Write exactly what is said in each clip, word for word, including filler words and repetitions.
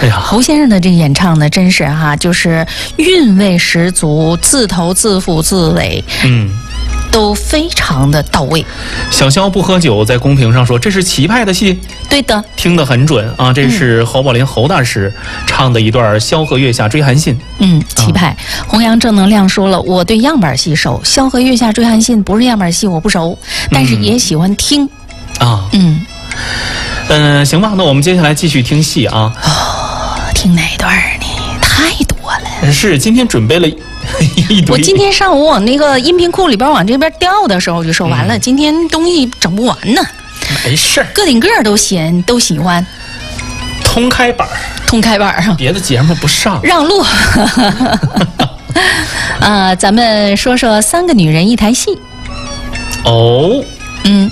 哎呀， 侯先生的这个演唱呢，真是哈、啊，就是韵味十足，自头自腹自尾， 嗯， 都非常的到位。 小肖不喝酒在公屏上说这是齐派的戏， 对的， 听得很准啊。这是侯宝林侯大师唱的一段《萧何月下追韩信》。 嗯，齐派。嗯、弘扬正能量说了，我对样板戏熟，《萧何月下追韩信》不是样板戏，我不熟，但是也喜欢听。 嗯、啊， 嗯， 嗯、呃，行吧，那我们接下来继续听戏啊。 哦，听哪段呢？太多了。 是，今天准备了一堆。 我今天上午往那个音频库里边往这边调的时候，我就说完了，嗯、今天东西整不完呢。 没事， 个顶个都嫌都喜欢。 通开板通开板啊！ 别的节目不上， 让路。啊，咱们说说三个女人一台戏。 哦， 嗯，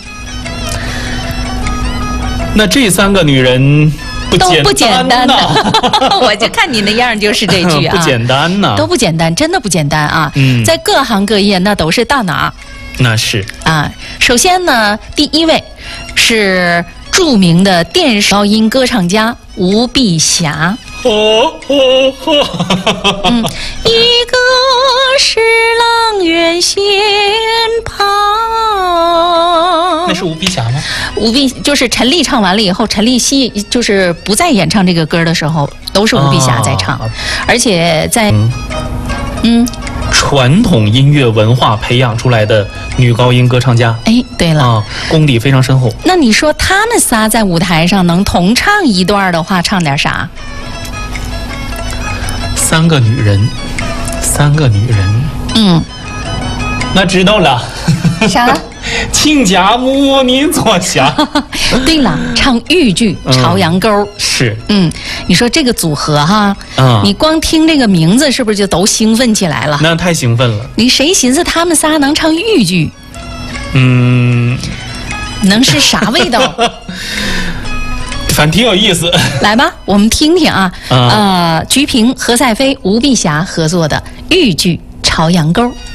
那这三个女人不简单都不简单的。我就看你那样，就是这句啊， 不简单呐， 都不简单，真的不简单啊！ 嗯， 在各行各业那都是大拿。 那是啊，首先呢，第一位是著名的电视高音歌唱家吴碧霞。 哦哦哦！ 嗯，一个是阆苑仙葩。 那是吴碧霞吗？ 吴碧就是陈粒唱完了以后，陈粒戏就是不再演唱这个歌的时候，都是吴碧霞在唱，啊、而且在嗯。嗯传统音乐文化培养出来的女高音歌唱家， 哎，对了啊，功底非常深厚。 那你说他们仨在舞台上能同唱一段的话，唱点啥？ 三个女人，三个女人， 嗯， 那知道了。 啥？ 亲家母，你坐下。 对了，唱豫剧《朝阳沟》。 是， 嗯，你说这个组合哈， 嗯， 你光听这个名字是不是就都兴奋起来了？ 那太兴奋了。 你谁寻思他们仨能唱豫剧？ 嗯， 能是啥味道？ 反正挺有意思。 来吧，我们听听啊， 嗯、 呃，菊萍、何赛飞、吴碧霞合作的豫剧《朝阳沟》。